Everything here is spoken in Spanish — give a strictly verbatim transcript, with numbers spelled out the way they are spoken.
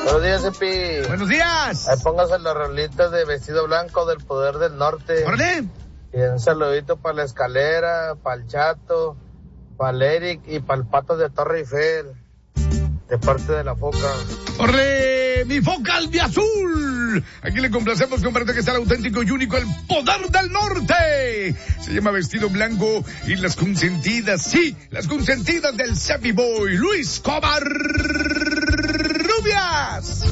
Buenos días, Epi. Buenos días. Ahí póngase la rolita de Vestido Blanco del Poder del Norte. ¿Orden? Y un saludito para la Escalera, para el Chato, para el Eric y para el Pato de Torre Eiffel. De parte de la Foca. ¡Orle! ¡Mi Foca albiazul! Aquí le complacemos, compadre, que está el auténtico y único, el Poder del Norte. Se llama Vestido Blanco y las consentidas, sí, las consentidas del Sappy Boy, Luis Cobar Rubias.